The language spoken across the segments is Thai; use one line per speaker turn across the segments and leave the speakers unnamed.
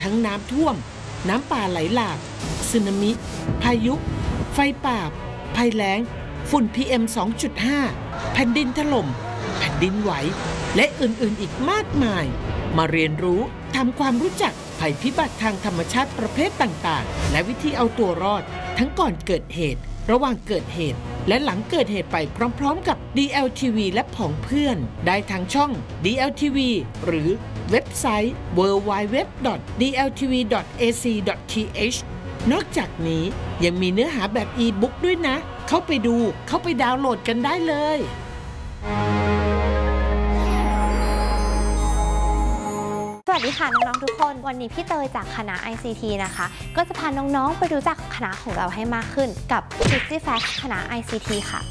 ทั้งน้ำท่วมน้ำป่าไหลหลากสึนามิพายุไฟป่าภัยแล้งฝุ่น PM 2.5 แผ่นดินถล่มแผ่นดินไหวและอื่นๆอีกมากมายมาเรียนรู้ทำความรู้จักภัยพิบัติทางธรรมชาติประเภทต่างๆและวิธีเอาตัวรอดทั้งก่อนเกิดเหตุระหว่างเกิดเหตุและหลังเกิดเหตุไปพร้อมๆกับ DLTV และผองเพื่อนได้ทางช่อง DLTV หรือเว็บไซต์ www.dltv.ac.th นอกจากนี้ยังมีเนื้อหาแบบอีบุ๊กด้วยนะเข้าไปดูเข้าไปดาวน์โหลดกันได้เลย
สวัสดีค่ะน้องๆทุกคนวันนี้พี่เตยจากคณะ ICT นะคะก็จะพาน้องๆไปรู้จักคณะของเราให้มากขึ้นกับ 60 Facts คณะ ICT ค่ะ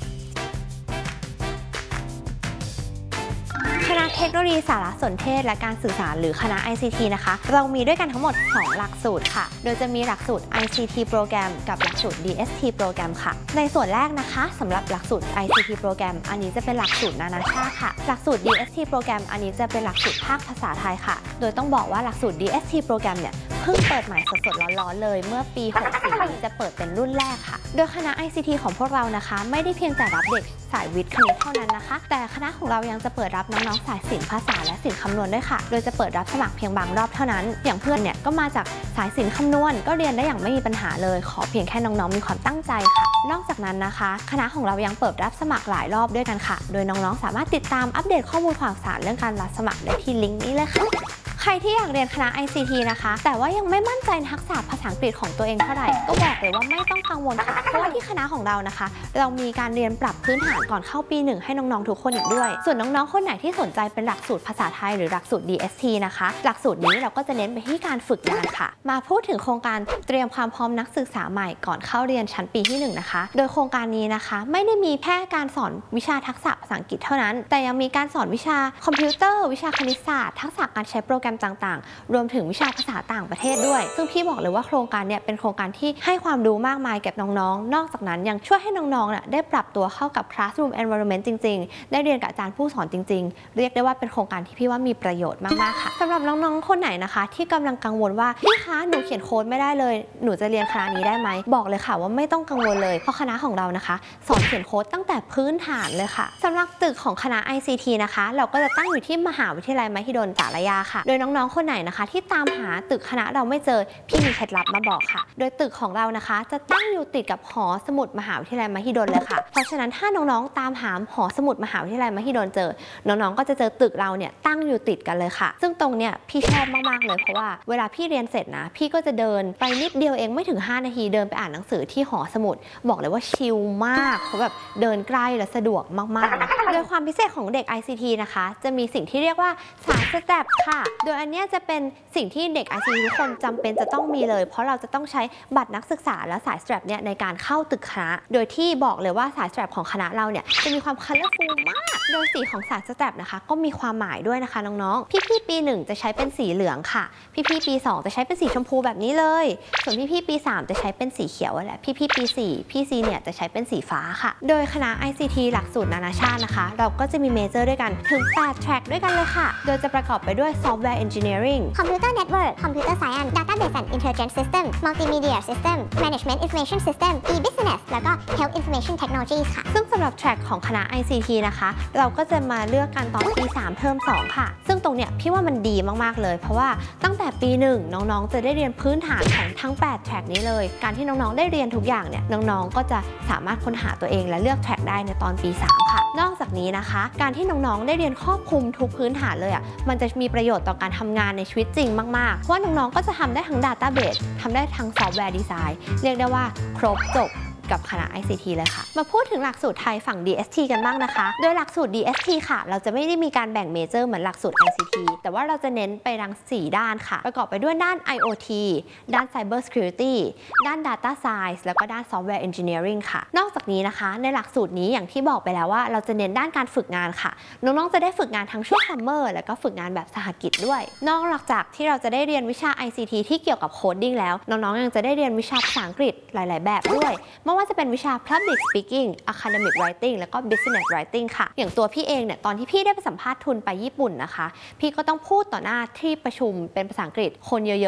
คณะเทคโนโลยีสารสนเทศและการสื่อสารหรือคณะ ICT นะคะเรามีด้วยกันทั้งหมด2หลักสูตรค่ะโดยจะมีหลักสูตร ICT โปรแกรมกับหลักสูตร DST โปรแกรมค่ะในส่วนแรกนะคะสำหรับหลักสูตร ICT โปรแกรมอันนี้จะเป็นหลักสูตรนานาชาติค่ะหลักสูตร DST โปรแกรมอันนี้จะเป็นหลักสูตรภาคภาษาไทยค่ะโดยต้องบอกว่าหลักสูตร DST โปรแกรมเนี่ยเพิ่งเปิดใหม่สดๆร้อนๆเลยเมื่อปี 64 นี้จะเปิดเป็นรุ่นแรกค่ะโดยคณะ ICT ของพวกเรานะคะไม่ได้เพียงแต่รับเด็กสายวิทย์คณิตเท่านั้นนะคะแต่คณะของเรายังจะเปิดรับน้องๆสายศิลป์ภาษาและศิลป์คำนวณด้วยค่ะโดยจะเปิดรับสมัครเพียงบางรอบเท่านั้นอย่างเพื่อนเนี่ยก็มาจากสายศิลป์คำนวณก็เรียนได้อย่างไม่มีปัญหาเลยขอเพียงแค่น้องๆมีความตั้งใจค่ะนอกจากนั้นนะคะคณะของเรายังเปิดรับสมัครหลายรอบด้วยกันค่ะโดยน้องๆสามารถติดตามอัปเดตข้อมูลข่าวสารเรื่องการรับสมัครได้ที่ลิงก์นี้เลยค่ะใครที่อยากเรียนคณะ ICT นะคะแต่ว่ายังไม่มั่นใจทักษะภาษาอังกฤษของตัวเองเท่าไหร่ก็บอกเลยว่าไม่ต้องกังวลค่ะเพราะว่าที่คณะของเรานะคะเรามีการเรียนปรับพื้นฐานก่อนเข้าปี 1ให้น้องๆทุกคนอีกด้วยส่วนน้องๆคนไหนที่สนใจเป็นหลักสูตรภาษาไทยหรือหลักสูตร DST นะคะหลักสูตรนี้เราก็จะเน้นไปที่การฝึกงานค่ะมาพูดถึงโครงการเตรียมความพร้อมนักศึกษาใหม่ก่อนเข้าเรียนชั้นปีที่1นะคะโดยโครงการนี้นะคะไม่ได้มีแค่การสอนวิชาทักษะภาษาอังกฤษเท่านั้นแต่ยังมีการสอนวิชาคอมพิวเตอร์วิชาคณิตศาสตร์ทักษะการใช้โปรแกรมต่างๆรวมถึงวิชาภาษาต่างประเทศด้วยซึ่งพี่บอกเลยว่าโครงการเนี่ยเป็นโครงการที่ให้ความรู้มากมายแก่น้องๆนอกจากนั้นยังช่วยให้น้องๆได้ปรับตัวเข้ากับ classroom environment จริงๆได้เรียนกับอาจารย์ผู้สอนจริงๆเรียกได้ว่าเป็นโครงการที่พี่ว่ามีประโยชน์มากๆค่ะสำหรับน้องๆคนไหนนะคะที่กำลังกังวลว่าพี่คะหนูเขียนโค้ดไม่ได้เลยหนูจะเรียนคณะนี้ได้ไหมบอกเลยค่ะว่าไม่ต้องกังวลเลยเพราะคณะของเรานะคะสอนเขียนโค้ดตั้งแต่พื้นฐานเลยค่ะสำหรับตึกของคณะ ICT นะคะเราก็จะตั้งอยู่ที่มหาวิทยาลัยมหิดลสารยาค่ะโดยน้องๆคนไหนนะคะที่ตามหาตึกคณะเราไม่เจอพี่มีเคล็ดลับมาบอกค่ะโดยตึกของเรานะคะจะตั้งอยู่ติดกับหอสมุดมหาวิทยาลัยมหิดลเลยค่ะเพราะฉะนั้นถ้าน้องๆตามหาหอสมุดมหาวิทยาลัยมหิดลเจอน้องๆก็จะเจอตึกเราเนี่ยตั้งอยู่ติดกันเลยค่ะซึ่งตรงเนี้ยพี่ชอบมากๆเลยเพราะว่าเวลาพี่เรียนเสร็จนะพี่ก็จะเดินไปนิดเดียวเองไม่ถึง5 นาทีเดินไปอ่านหนังสือที่หอสมุดบอกเลยว่าชิลมากเพราะแบบเดินใกล้และสะดวกมากๆโดยความพิเศษของเด็ก ICT นะคะจะมีสิ่งที่เรียกว่าสายสแตปค่ะโดยอันนี้จะเป็นสิ่งที่เด็ก ICT ทุกคนจำเป็นจะต้องมีเลยเพราะเราจะต้องใช้บัตรนักศึกษาและสายสแตรปเนี่ยในการเข้าตึกคณะโดยที่บอกเลยว่าสายสแตรปของคณะเราเนี่ยจะมีความคัลเลอร์ฟูลมากโดยสีของสายสแตรปนะคะก็มีความหมายด้วยนะคะน้องๆพี่ๆปี1จะใช้เป็นสีเหลืองค่ะพี่ๆปี2จะใช้เป็นสีชมพูแบบนี้เลยส่วนพี่ๆปี3จะใช้เป็นสีเขียวและพี่ๆปี4พี่ซีเนี่ยจะใช้เป็นสีฟ้าค่ะโดยคณะ ICT หลักสูตรนานาชาตินะคะเราก็จะมีเมเจอร์ด้วยกันถึง8 track ด้วยกันเลยค่ะโดยจะประกอบไปด้วย Software Engineering
Computer Network Computer Science Database and Intelligence System Multimedia System Management Information System E-Business แล้วก็ Health Information Technologies ค่ะ
ซึ่งสำหรับ track ของคณะ ICT นะคะเราก็จะมาเลือกกันตอนปี3เทอม2ค่ะซึ่งตรงเนี้ยพี่ว่ามันดีมากๆเลยเพราะว่าตั้งแต่ปี1น้องๆจะได้เรียนพื้นฐานของทั้ง8 track นี้เลยการที่น้องๆได้เรียนทุกอย่างเนี่ยน้องๆก็จะสามารถค้นหาตัวเองและเลือก track ได้ในตอนปี3ค่ะนอกจากนี้นะคะการที่น้องๆได้เรียนครอบคลุมทุกพื้นฐานเลยอ่ะมันจะมีประโยชน์ต่อการทำงานในชีวิตจริงมากๆเพราะว่าน้องๆก็จะทำได้ทั้ง Database ทำได้ทั้ง Software Design เรียกได้ว่าครบจบกับคณะ ICT เลยค่ะมาพูดถึงหลักสูตรไทยฝั่ง DST กันบ้างนะคะโดยหลักสูตร DST ค่ะเราจะไม่ได้มีการแบ่งเมเจอร์เหมือนหลักสูตร ICT แต่ว่าเราจะเน้นไปทั้ง4ด้านค่ะประกอบไปด้วยด้าน IoT ด้าน Cyber Security ด้าน Data Science แล้วก็ด้าน Software Engineering ค่ะนอกจากนี้นะคะในหลักสูตรนี้อย่างที่บอกไปแล้วว่าเราจะเน้นด้านการฝึกงานค่ะน้องๆจะได้ฝึกงานทั้งช่วงซัมเมอร์แล้วก็ฝึกงานแบบสหกิจด้วยนอกจากที่เราจะได้เรียนวิชา ICT ที่เกี่ยวกับโคดดิ้งแล้วน้องๆยังจะได้เรียนวิชาภาษาอังกฤษหลายๆแบบด้วยไม่ว่าจะเป็นวิชา Public Speaking Academic Writing แล้วก็ Business Writing ค่ะอย่างตัวพี่เองเนี่ยตอนที่พี่ได้ไปสัมภาษณ์ทุนไปญี่ปุ่นนะคะพี่ก็ต้องพูดต่อหน้าที่ประชุมเป็นภาษาอังกฤษคนเยอะ